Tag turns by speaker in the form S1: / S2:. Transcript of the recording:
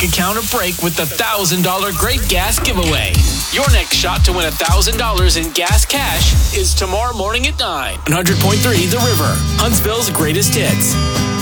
S1: bank account a break with the $1,000 Great Gas Giveaway. Your next shot to win $1,000 in gas cash is tomorrow morning at 9. 100.3 The River, Huntsville's greatest hits.